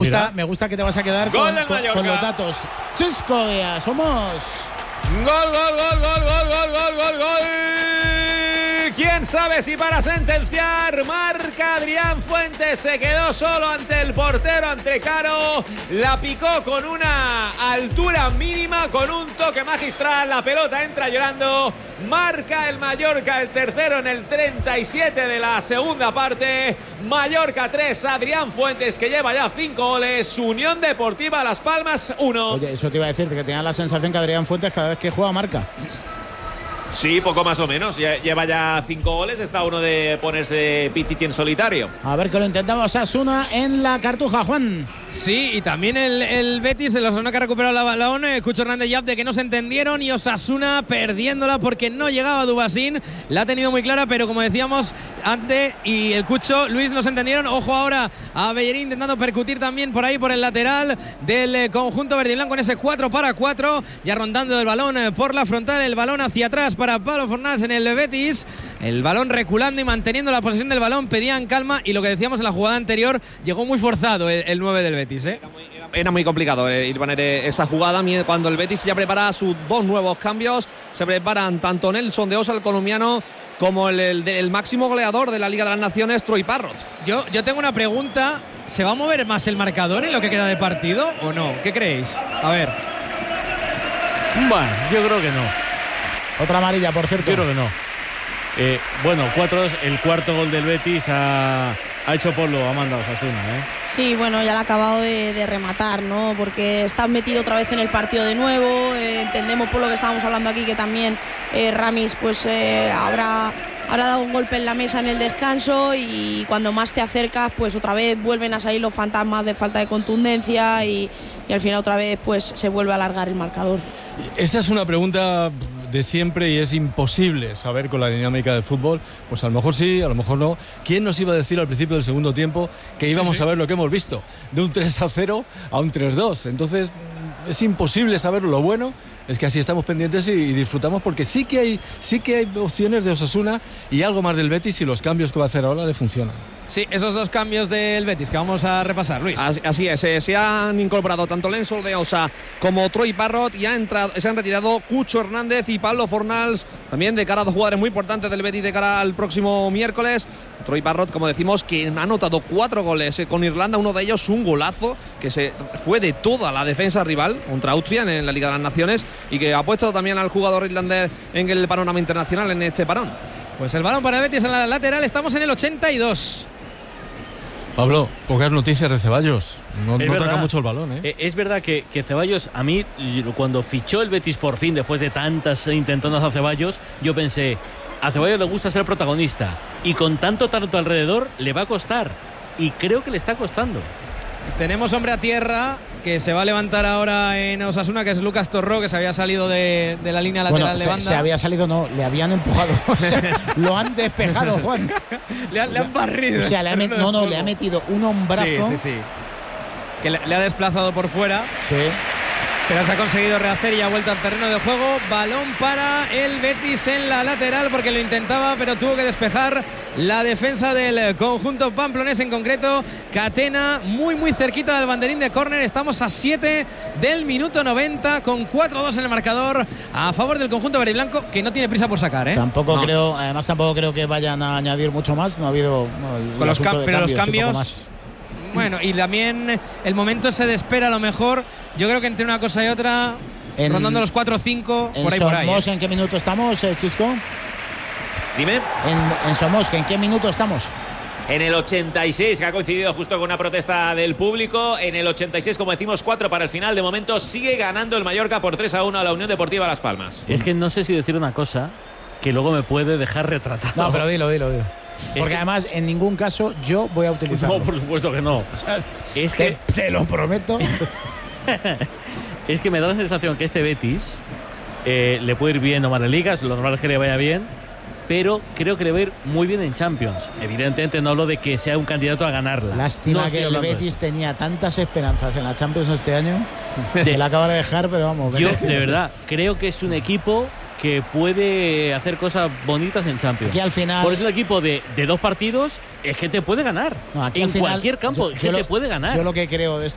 me gusta que te vas a quedar con los datos. Chisco Díaz, somos. Gol. ¿Quién sabe si para sentenciar? Marca Adrián Fuentes, se quedó solo ante el portero, ante Caro. La picó con una altura mínima, con un toque magistral. La pelota entra llorando. Marca el Mallorca, el tercero en el 37 de la segunda parte. Mallorca 3, Adrián Fuentes, que lleva ya 5 goles. Unión Deportiva Las Palmas 1. Oye, eso te iba a decir, que tenía la sensación que Adrián Fuentes cada vez que juega marca. Sí, poco más o menos. Lleva ya 5 goles. Está uno de ponerse Pichichi en solitario. A ver que lo intentamos Osasuna en la Cartuja, Juan. Sí, y también el Betis, el Osasuna que ha recuperado la balón. Cucho Hernández y Abde que no se entendieron, y Osasuna perdiéndola porque no llegaba Dubasín. La ha tenido muy clara, pero como decíamos, Abde y el Cucho Luis no se entendieron. Ojo ahora a Bellerín intentando percutir también por ahí por el lateral del conjunto verde y blanco en ese 4-4, ya rondando el balón por la frontal, el balón hacia atrás para Pablo Fornals en el Betis. El balón reculando y manteniendo la posesión del balón, pedían calma, y lo que decíamos en la jugada anterior, llegó muy forzado el 9 del Betis. Era muy complicado ir poner esa jugada cuando el Betis ya prepara sus 2 nuevos cambios. Se preparan tanto Nelson de Osa, el colombiano, como el máximo goleador de la Liga de las Naciones, Troy Parrott. Yo tengo una pregunta. ¿Se va a mover más el marcador en lo que queda de partido o no? ¿Qué creéis? A ver. Bueno, yo creo que no. Otra amarilla, por cierto. Yo creo que no. 4-2, el cuarto gol del Betis ha hecho polvo a Amanda Osasuna, Sí, bueno, ya la ha acabado de rematar, ¿no? Porque está metido otra vez en el partido de nuevo. Entendemos por lo que estábamos hablando aquí que también Ramis pues habrá dado un golpe en la mesa en el descanso, y cuando más te acercas pues otra vez vuelven a salir los fantasmas de falta de contundencia, y al final otra vez pues se vuelve a alargar el marcador. Esa es una pregunta de siempre y es imposible saber con la dinámica del fútbol. Pues a lo mejor sí, a lo mejor no. ¿Quién nos iba a decir al principio del segundo tiempo que íbamos a ver lo que hemos visto? De un 3-0 a un 3-2. Entonces es imposible saberlo. Lo bueno es que así estamos pendientes y disfrutamos, porque sí que hay opciones de Osasuna y algo más del Betis, y los cambios que va a hacer ahora le funcionan. Sí, esos 2 cambios del Betis que vamos a repasar, Luis. Así es, se han incorporado tanto Nelson de Osa como Troy Parrott, y se han retirado Cucho Hernández y Pablo Fornals, también de cara a 2 jugadores muy importantes del Betis de cara al próximo miércoles. Troy Parrott, como decimos, que ha anotado 4 goles con Irlanda, uno de ellos un golazo que se fue de toda la defensa rival contra Austria en la Liga de las Naciones, y que ha puesto también al jugador irlandés en el panorama internacional en este parón. Pues el balón para el Betis en la lateral, estamos en el 82. Pablo, pocas noticias de Ceballos. No toca mucho el balón, Es verdad que Ceballos, a mí, cuando fichó el Betis por fin, después de tantas intentonas a Ceballos, yo pensé, a Ceballos le gusta ser protagonista, y con tanto alrededor le va a costar, y creo que le está costando. Tenemos hombre a tierra que se va a levantar ahora en Osasuna, que es Lucas Torró, que se había salido de la línea lateral de banda. Se había salido, no, le habían empujado. O sea, lo han despejado, Juan. le han barrido. O sea, le ha metido un hombrazo. Sí. Que le ha desplazado por fuera. Sí. Pero se ha conseguido rehacer y ha vuelto al terreno de juego. Balón para el Betis en la lateral, porque lo intentaba, pero tuvo que despejar la defensa del conjunto pamplonés, en concreto Catena, muy cerquita del banderín de córner. Estamos a 7 del minuto 90, con 4-2 en el marcador a favor del conjunto verde y blanco, que no tiene prisa por sacar. Tampoco creo que vayan a añadir mucho más. No ha habido con los cambios. Bueno, y también el momento ese de espera, a lo mejor, yo creo que entre una cosa y otra, rondando los 4 o 5, por ahí. ¿En qué minuto estamos, Chisco? Dime. En Somos, ¿en qué minuto estamos? En el 86, que ha coincidido justo con una protesta del público. En el 86, como decimos, 4 para el final. De momento sigue ganando el Mallorca por 3-1 a la Unión Deportiva Las Palmas. Es que no sé si decir una cosa que luego me puede dejar retratado. No, pero dilo. Porque además, en ningún caso yo voy a utilizarlo. No, por supuesto que no. Es que te lo prometo. Es que me da la sensación que este Betis le puede ir bien o mal en ligas. Lo normal es que le vaya bien, pero creo que le va a ir muy bien en Champions. Evidentemente no hablo de que sea un candidato a ganarla. Lástima que el Betis tenía tantas esperanzas en la Champions este año, que la acaba de dejar, pero vamos. Yo, de verdad, creo que es un equipo que puede hacer cosas bonitas en Champions. Aquí al final, por eso el equipo de 2 partidos es que te puede ganar. No, aquí en al final, cualquier campo te puede ganar. Yo lo que creo de